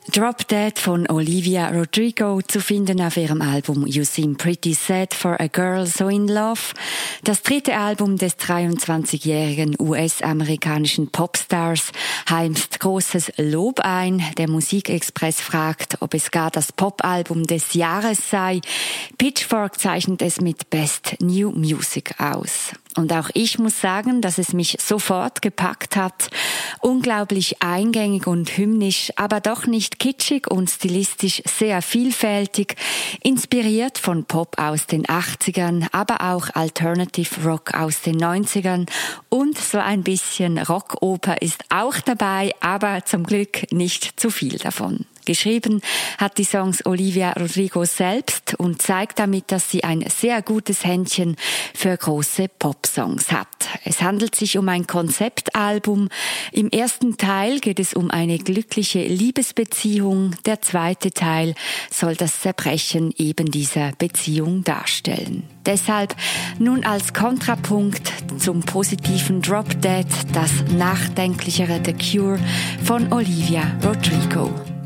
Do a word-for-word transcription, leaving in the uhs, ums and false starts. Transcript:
Drop Dead von Olivia Rodrigo, zu finden auf ihrem Album You Seem Pretty Sad for a Girl So in Love. Das dritte Album des dreiundzwanzigjährigen U S-amerikanischen Popstars heimst großes Lob ein. Der Musikexpress fragt, ob es gar das Popalbum des Jahres sei. Pitchfork zeichnet es mit Best New Music aus. Und auch ich muss sagen, dass es mich sofort gepackt hat. Unglaublich eingängig und hymnisch, aber doch nicht kitschig und stilistisch sehr vielfältig, inspiriert von Pop aus den achtzigern, aber auch Alternative Rock aus den neunzigern und so ein bisschen Rockoper ist auch dabei, aber zum Glück nicht zu viel davon. Geschrieben hat die Songs Olivia Rodrigo selbst und zeigt damit, dass sie ein sehr gutes Händchen für große Popsongs hat. Es handelt sich um ein Konzeptalbum. Im ersten Teil geht es um eine glückliche Liebesbeziehung. Der zweite Teil soll das Zerbrechen eben dieser Beziehung darstellen. Deshalb nun als Kontrapunkt zum positiven Drop Dead das nachdenklichere The Cure von Olivia Rodrigo.